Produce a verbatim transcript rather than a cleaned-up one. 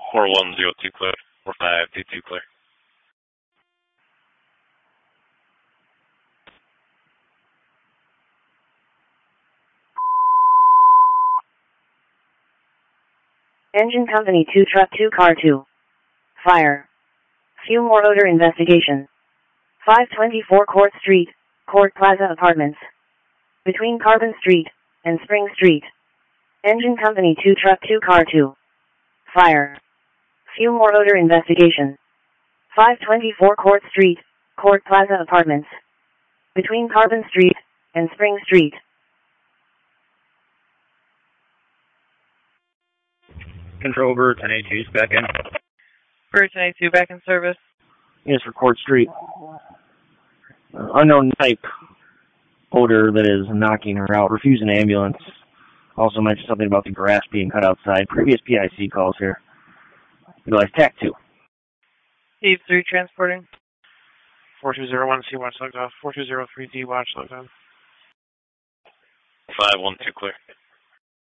four one zero two clear. four five two two clear. Engine Company two Truck two Car two. Fire. Fuel more odor investigation. five twenty-four Court Street, Court Plaza Apartments. Between Carbon Street and Spring Street. Engine Company two Truck two Car two. Fire. Fuel more odor investigation. five twenty-four Court Street, Court Plaza Apartments. Between Carbon Street and Spring Street. Control over ten eighty-two, back in. Bird ten eighty-two, back in service. Yes, for Court Street. Uh, unknown type odor that is knocking her out. Refuse an ambulance. Also mentioned something about the grass being cut outside. Previous P I C calls here. Utilize TAC two. Eve three transporting. four two zero one C watch logged off. four two zero three D watch logged on. five one two clear.